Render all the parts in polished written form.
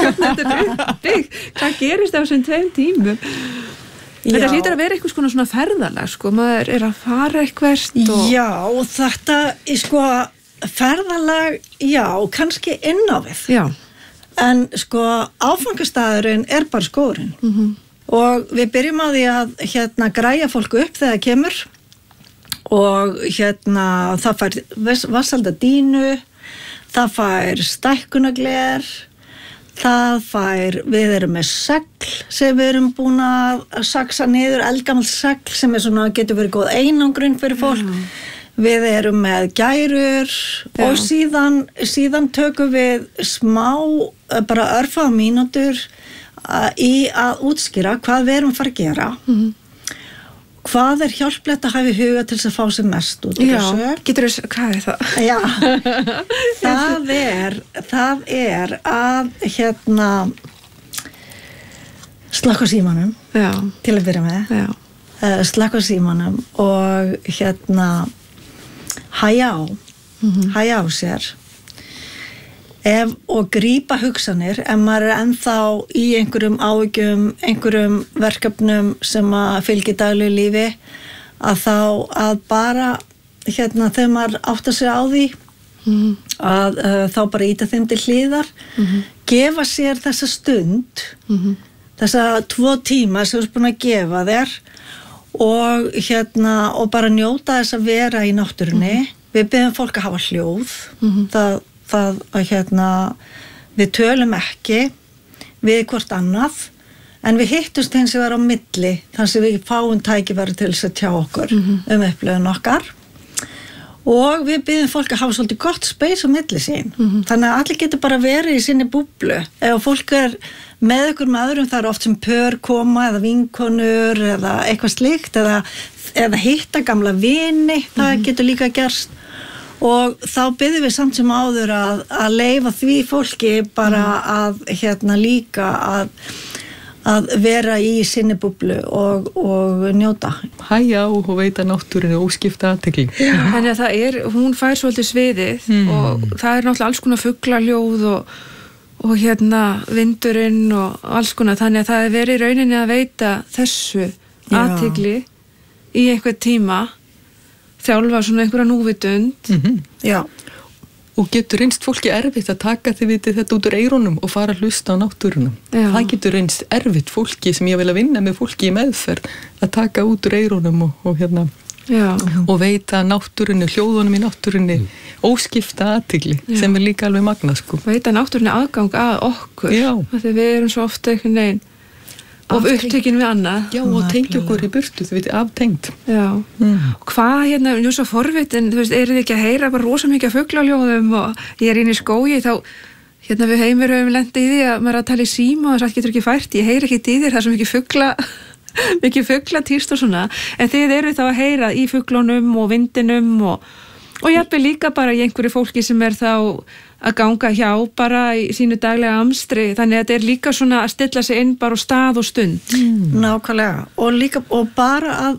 þetta er uppbyggt, hvað gerist á þessum 2 tímum? Þetta hlýtur að vera eitthvað svona ferðalag, sko, maður er að fara eitthvað og... Já, þetta er sko ferðalag, já, kannski inn á við. Já. En sko áfangastæðurinn er bara skórinn. Og við byrjum á því að græja fólk upp þegar það kemur og það fær vassalda dínu, það fær stækkunagler, við erum með segl sem við erum búin að saksa niður, eldgamalt segl sem er svona, getur verið góð einangrun fyrir fólk. Við erum með gærur og síðan tökum við smá, bara örfá mínútur í að útskýra hvað við erum að fara að gera. Hvað er hjálplegt að hafa í huga til þess að fá sem mest út úr þessu? Já, hvað er það? Já, það er að slakka á símanum til að byrja með. Slakka á símanum og hæja á sér. Og grípa hugsanir ef maður er ennþá í einhverjum áhyggjum, einhverjum verkefnum sem að fylgja daglegu lífi, að þá bara þegar maður áttar sig á því að þá bara íta þeim til hliðar, gefa sér þessa stund, þessa 2 tíma sem þú ert búin að gefa þér og bara njóta þess að vera í náttúrunni. Við biðjum fólk að hafa hljóð, það að við tölum ekki við hvort annað, en við hittumst hins vegar á milli, þannig að við fáum tækifæri til þess að tjá okkur upplifun okkar, og við biðjum fólk að hafa svolítið gott space á milli sín, þannig að allir getur bara verið í sinni búblu. Ef fólk er með ykkur með öðrum, það er oft sem pör koma eða vinkonur eða eitthvað slíkt, eða hitta gamla vini, það getur líka gerst. Og þá byrðum við samt sem áður að leyfa því fólki bara að líka að vera í sinni búblu og njóta. Hæja og veita náttúrunni óskipta athygli. Þannig að hún fær svolítið sviðið og það er náttúrulega alls konar fuglaljóð og vindurinn og alls konar, þannig að það er verið í rauninni að veita þessu athygli í einhver tíma, þjálfa svona einhverja núvitund. Já. Og getur reynst fólki erfitt að taka þetta út úr eyrunum og fara að hlusta á náttúrunum. Það getur reynst erfitt fólki sem ég vil að vinna með fólki í meðferð að taka út úr eyrunum og veita náttúrunni, hljóðunum í náttúrunni óskipta athygli sem er líka alveg magnað, sko. Veita náttúrunni aðgang að okkur. Þegar við erum svo ofta einhvern veginn og upptökin við annað. Já, og tengja okkur í burtu, þú veit, aftengt. Já. Og hvað nú svo forvitin, þú veist, þið ekki að heyra bara rosa mikið af fuglaljóðum og ég er inn í skógi, þá við Heimir höfum lent í því að maður er að tala í síma og það getur ekki fært, ég heyri ekki í þér, það er svo mikið fuglatýrst og svona, en þið eru þá að heyra í fuglunum og vindinum og jafnvel líka bara í einhverju fólki sem er þá að ganga hjá bara í sínu daglega amstri, þannig að þetta er líka svona að stilla sig inn bara á stað og stund. Nákvæmlega, og bara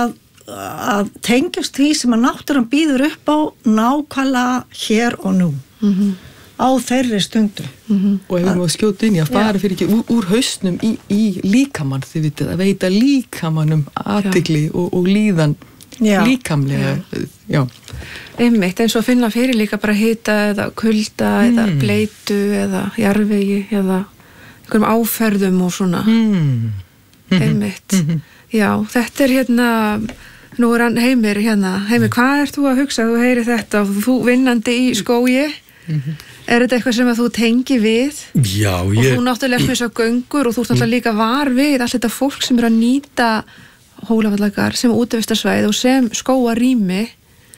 að tengjast því sem að náttúran býður upp á nákvæmlega hér og nú, á þeirri stundu. Og ef við erum að skjóta inn í að fara fyrir ekki úr hausnum í líkamann, þið vitið, að veita líkamannum athygli og líðan líkamlega, Einmitt, eins og finna fyrir líka bara hita eða kulda eða bleitu eða jarðvegi eða einhverjum áferðum og svona. Einmitt. Já, þetta er nú er hann Heimir Heimir, hvað ert þú að hugsa? Þú heyrir þetta og þú vinnandi í skógi. Er þetta eitthvað sem að þú tengi við? Já, og þú náttúrulega með þess að göngur og þú ert náttúrulega líka var við allt þetta fólk sem er að nýta Hólavallagarð sem útivistarsvæði og sem skógarými.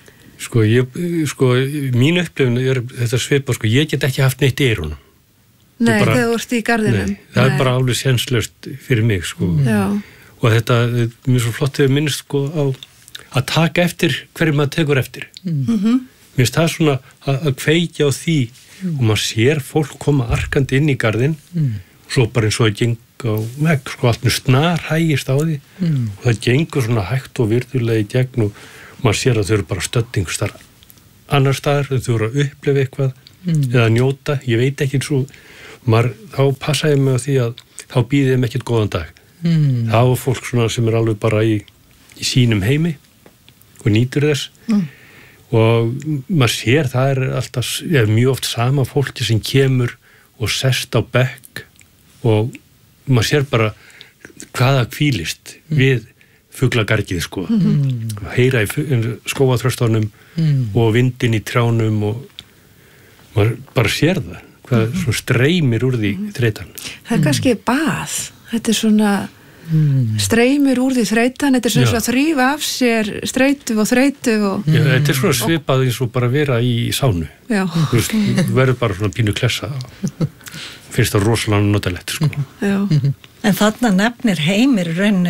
Mín upplifun er þetta svipað, ég get ekki haft neitt í eyrunum. Nei, þegar þú ert í garðinum. Nei, það er bara alveg sénslaust fyrir mig, Og þetta, mér er svo flott þegar minnst, á að taka eftir hverju maður tekur eftir. Mér finnst það svona að kveikja á því og maður sér fólk koma arkandi inn í garðinn og svo bara eins og að gengur á vegg, allt með snar hægist á því og það gengur svona hægt og virðulega í gegn og maður sér að þau eru bara stöddingustar annar staðar, þau eru að upplifa eitthvað eða njóta, ég veit ekki eins og þá passa ég mig á því að þá býði þeim ekkert góðan dag. Þá er fólk svona sem er alveg bara í sínum heimi og nýtur þess og maður sér það er alltaf mjög oft sama fólki sem kemur og sest á bekk og maður sér bara hvaða hvílist við fuglagargið sko heyra í skógaþröstunum og vindin í trjánum og maður bara sér það hvað svona streymir úr því þreytan. Það er kannski bað, þetta er svona streymir úr því þreytan, þetta er svona svo að þrífa af sér streitu og þreytu og... Já, þetta er svona svipað eins og bara vera í sánu. Já. Þú verður bara svona pínu klessa finnst það rosalega notalegt sko. Já. En þarna nefnir Heimir rauninu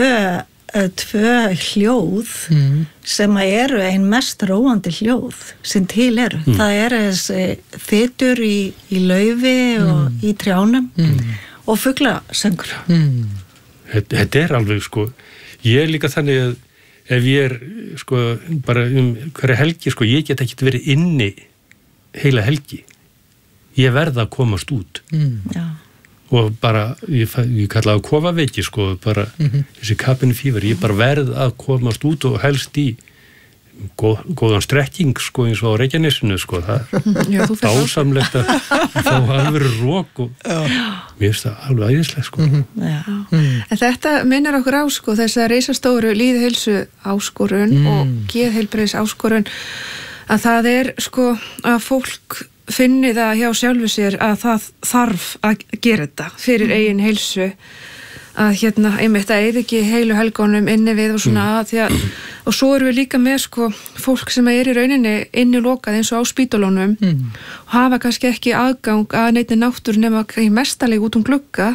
tvö hljóð sem eru ein mest róandi hljóð sem til eru. Það eru þessi þytur í laufi og í trjánum og fuglasöngur. Þetta er alveg sko, ég er líka þannig að ef ég er sko bara hverja helgi sko, ég get ekkert verið inni heila helgi. Ég verða að komast út. Já. Og bara, ég kalla það kofaveiki sko, bara þessi cabin fever, ég bara verð að komast út og helst í góðan strekking sko eins og á Reykjanesinu sko, það er dásamlegt að fá alveg rók og mér finnst það alveg æðislega sko. En þetta minnir okkur á sko þess að reisastóru lýðheilsu áskorun og geðheilbrigðis áskorun að það er sko að fólk finni það hjá sjálfu sér að það þarf að gera þetta fyrir eigin heilsu að einmitt að eyða ekki heilu helgónum inni við og svona og svo erum við líka með sko fólk sem er í rauninni inni lokað eins og á spítulunum og hafa kannski ekki aðgang að neinni náttúru nema í mestalegi út glugga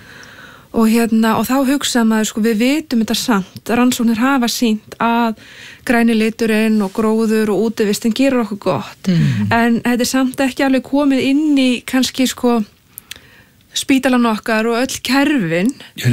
og og þá hugsa maður sko við vitum þetta samt, rannsóknir hafa sýnt að græni liturinn og gróður og útivistin gerur okkur gott en þetta er samt ekki alveg komið inn í kannski sko spítalan okkar og öll kerfin.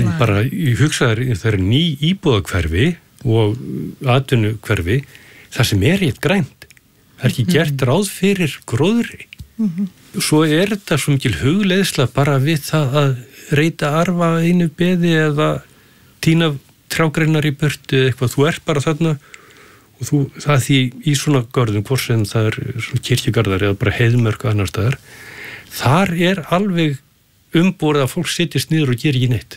Ég hugsa það er ný íbúðakverfi og atvinnukverfi það sem er eitt grænt. Það er ekki gert ráð fyrir gróðri. Svo er þetta svo mikil hugleiðsla bara við það að reyta arfa einu beði eða tína trjágreinar í burtu eða eitthvað. Þú ert bara þarna og það því í svona görðum, hvort sem það er svona kirkjugarðar eða bara heiðmörk annar staðar, þar er alveg umborið að fólk sittist niður og gera ekki neitt.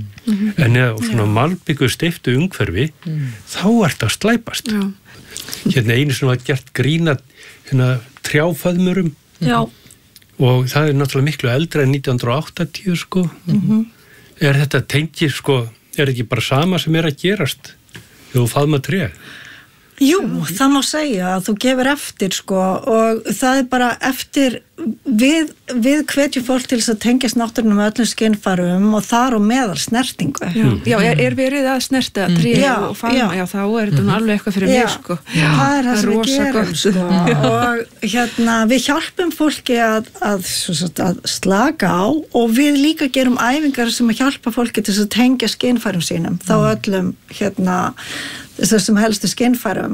En eða svona malbyggu steiftu umhverfi, þá er þetta að slæpast. Einu sem var gert grína trjáföðmurum og það er náttúrulega miklu eldra en 1980 sko. Er þetta tengið sko, er ekki bara sama sem er að gerast þegar þú faðma tré? Jú, það má segja að þú gefur eftir sko og það er bara eftir við hvetjum fólk til þess að tengjast náttúrunum með öllum skynfærum og þar og meðal snertingu. Já, er verið að snerta tré og faðma, já þá er þetta alveg eitthvað fyrir mig sko. Já, það er það sem við gerum sko og við hjálpum fólki að slaka á og við líka gerum æfingar sem að hjálpa fólki til þess að tengja skynfærum sínum, þá öllum þessum helstu skynfærum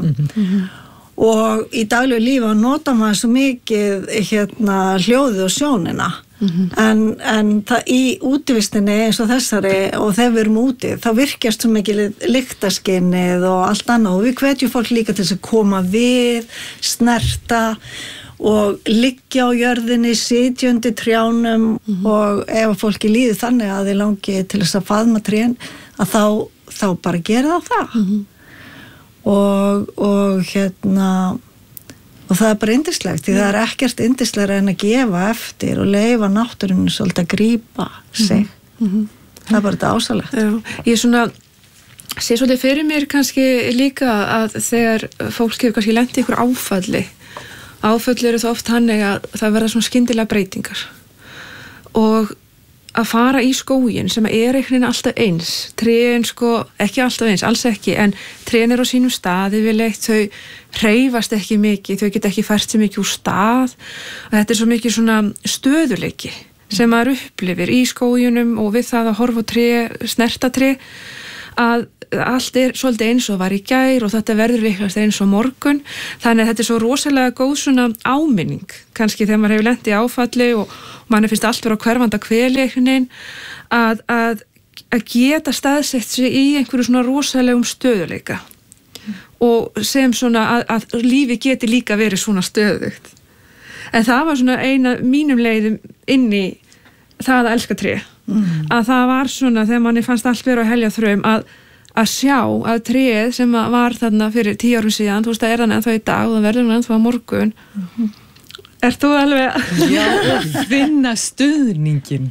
og í daglegu lífi að nota maður svo mikið hljóðið og sjónina en það í útivistinni eins og þessari og þegar við erum úti þá virkjast svo mikið lyktaskinnið og allt annað og við hvetjum fólk líka til þess að koma við, snerta og liggja á jörðinni, sitja undir trjánum og ef fólki líður þannig að þið langi til þess að faðma trén að þá bara gera það og það er bara yndislegt því það er ekkert yndislegra en að gefa eftir og leyfa náttúrunni svolítið að grípa sig það er bara þetta ásalegt. Ég sé svolítið fyrir mér kannski líka að þegar fólk hefur kannski lent í ykkur áföll eru það oft þannig að það verða svona skyndilega breytingar og að fara í skóginn sem er einhvern veginn alltaf eins, trén sko ekki alltaf eins, alls ekki, en trén er á sínum stað yfirleitt, þau hreyfast ekki mikið, þau geta ekki fært sig mikið úr stað og þetta er svo mikið svona stöðuleiki sem maður upplifir í skóginum og við það að horfa á tré, snerta tré að allt svolítið eins og var í gær og þetta verður líklegast eins og morgun, þannig að þetta svo rosalega góð svona áminning kannski þegar maður hefur lent í áfalli og manni finnst allt vera hverfanda hveli að geta staðsett sig í einhverju svona rosalegum stöðuleika og sem svona að lífi geti líka verið svona stöðugt. En það var svona eina mínum leiðum inn í það að elska tré. Að það var svona þegar manni fannst allt vera á heljarþraum að sjá að tréð sem var þarna fyrir 10 árum síðan, þú veist það þannig ennþá í dag og það verður ennþá á morgun. Ert þú alveg Já, finna stuðningin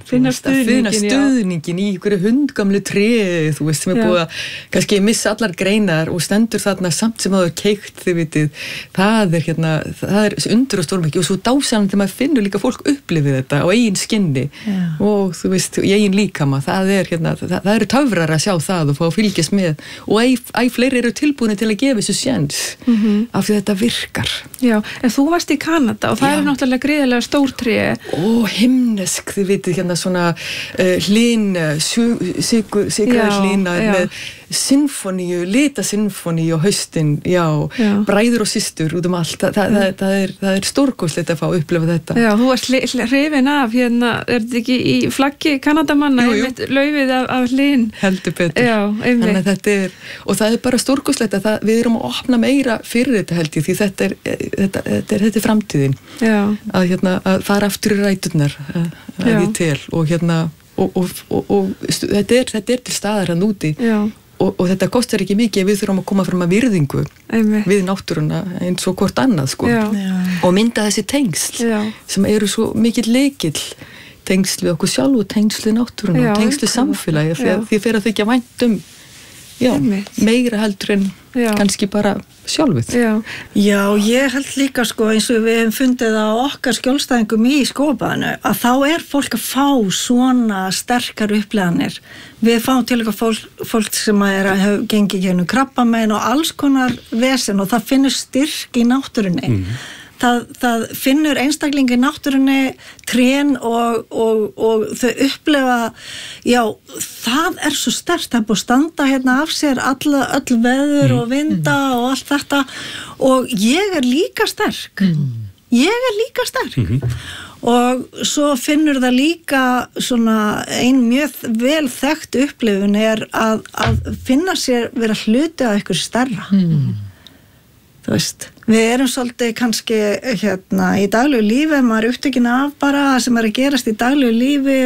í einhverju hundgamlu tréð, þú veist, sem búið að kannski missa allar greinar og stendur þarna samt sem það keikt, þið vitið, það er undur og stórmikið og svo dásanandi þegar maður finnur líka fólk upplifið þetta á eigin skinni og þú veist, í eigin líkama, það eru töfrar að sjá það og fá að fylgjast með og fleiri eru tilbúinir til að gefa þessu séns af því þetta virkar. Já, en þú varst í Kanada og það er náttúrulega gríðarlega stór tré. Himnesk, þið vitið svona hlín, sigraður hlína með sinfoníu, litasinfoníu og haustin, bræður og systur út allt, það er stórkostlegt að fá að upplifa þetta. Já, þú varst hrifin af er þetta ekki í flaggi Kanadamanna, laufið af hlín? Heldur betur. Já, einmitt. Þannig að þetta og það er bara stórkostlegt að við erum að opna meira fyrir þetta held ég, því þetta er framtíðin. Já. Að fara aftur í ræturnar, að ég tel og þetta er til staðar hann úti. Já. Og þetta kostar ekki mikið ef við þurfum að koma fram að virðingu við náttúruna eins og hvort annað og mynda þessi tengsl sem eru svo mikill lykill, tengsl við okkur sjálf og tengsl við náttúruna og tengsl við samfélagi því fer að þykja vænt meira heldur en kannski bara sjálfið. Já, ég held líka eins og við hefum fundið á okkar skjólstæðingum í skópaðinu að þá er fólk að fá svona sterkar uppleganir. Við fáum til eitthvað fólk sem hefur gengið gennum krabbamein og alls konar vesen og það finnur styrk í náttúrunni. Það finnur einstaklingi í náttúrunni, trén og þau upplefa, það er svo sterkt, það er búið að standa af sér öll veður og vinda og allt þetta og ég er líka sterk. Og svo finnur það líka svona ein mjög vel þekkt upplifun er að finna sér vera hluti af eitthvað stærra. Þú veist, við erum svolítið kannski í daglegu lífi, maður er upptekinn af bara það sem er að gerast í daglegu lífi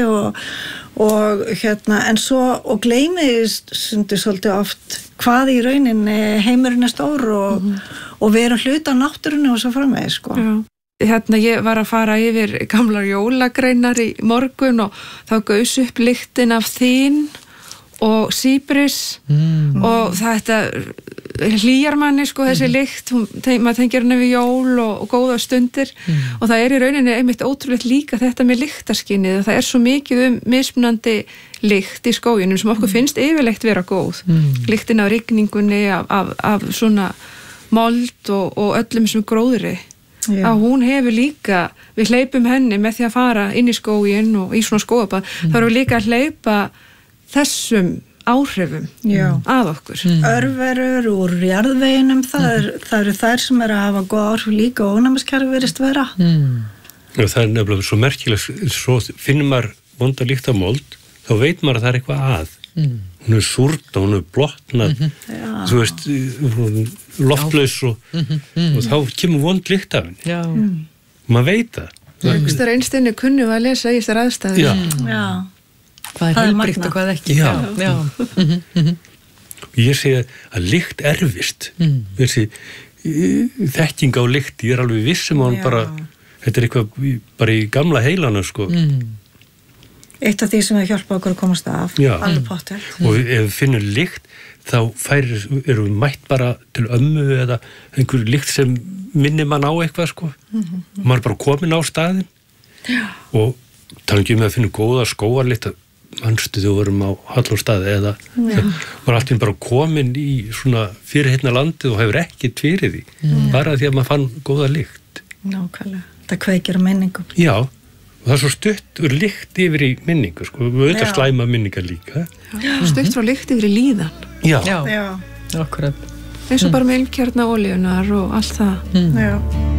en svo og gleymið svolítið oft hvað í rauninni heimurinn er stór og við erum hluti af náttúrunni og svo framvegis Ég var að fara yfir gamlar jólagreinar í morgun og þá gaus upp lyktin af þín og síbris og þetta hlýjar manni þessi lykt, maður tengir henni við jól og góða stundir og það er í rauninni einmitt ótrúlegt líka þetta með lyktarskinnið, það er svo mikið mismunandi lykt í skóginum sem okkur finnst yfirleitt vera góð, lyktin af rigningunni, af svona mold og öllum sem gróðri að hún hefur líka, við hleypum henni með því að fara inn í skógin og í svona skógabað, þá erum við líka að hleypa þessum áhrifum að okkur. Örverur úr jarðveginum, það eru þær sem eru að hafa góð áhrif líka og ónæmiskerfi virðist vera. Það er nefnilega svo merkilegt, svo finnur maður vonda lykt af mold, þá veit maður að það er eitthvað að. Hún er súrt og hún er blotnað, þú veist, loftlaus og þá kemur vond lykt af henni. Maður veit það. Það er einstinni kunnum að lesa í þessar aðstæður. Hvað er heilbrigt og hvað ekki. Ég segi að lykt erfist. Þessi þekking á lykt, ég er alveg viss um að hann bara, þetta er eitthvað bara í gamla heilana Eitt af því sem hefur hjálpað okkur að komast af, alveg pottur. Og ef við finnum lykt, þá erum við mætt bara til ömmu eða einhver lykt sem minnir mann á eitthvað og maður er bara komin á staðinn og tala ekki að finna góða skógarlykt manstu þú vorum á Hallorstaði eða maður alltaf bara komin í svona fyrirheitna landið og hefur ekkert fyrir því bara því að maður fann góða lykt. Nákvæmlega, það kveikir á minningum. Já, og það er svo stutt lykt yfir í minningu við auðvitað slæma minningar líka. Stutt frá lykt yfir í líðan. Já, akkurat. Eins og bara með ilmkjarna olíunar og allt það. Já.